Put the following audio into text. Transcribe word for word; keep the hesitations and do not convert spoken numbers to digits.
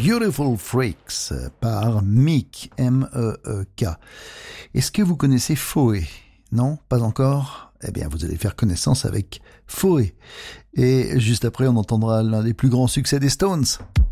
Beautiful Freaks par Meek, M E E K. Est-ce que vous connaissez Phoé? Non, pas encore? Eh bien, vous allez faire connaissance avec Phoé. Et juste après, on entendra l'un des plus grands succès des Stones.